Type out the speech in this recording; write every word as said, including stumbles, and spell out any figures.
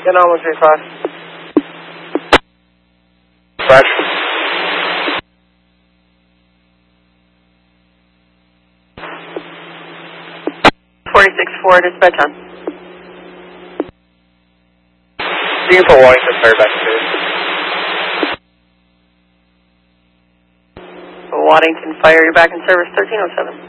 Get on one three five. Fresh. forty-six four, dispatch on. You can put Washington Fire back to service. Waddington Fire, you're back in service, thirteen oh seven.